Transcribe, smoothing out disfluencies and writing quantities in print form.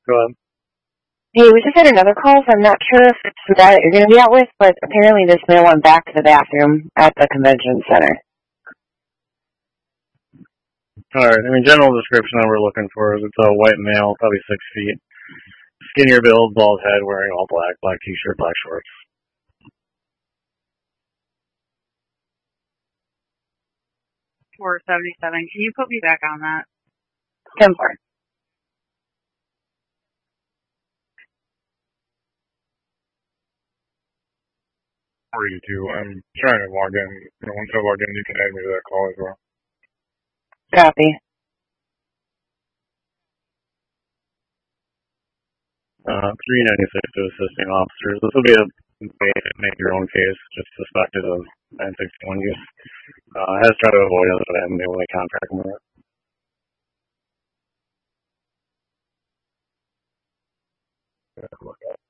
Go ahead. Hey, we just had another call, so I'm not sure if it's the guy that you're going to be out with, but apparently this man went back to the bathroom at the convention center. Alright, I mean, general description that we're looking for is it's a white male, probably 6 feet. Skinnier build, bald head, wearing all black, black t-shirt, black shorts. 477. Can you put me back on that? 10-4. 42. I'm trying to log in. Once I log in, you can add me to that call as well. Copy. 396 to assisting officers. This will be a make your own case, just suspected of 961 use. Has tried to avoid it, but I haven't been able to contact him with it.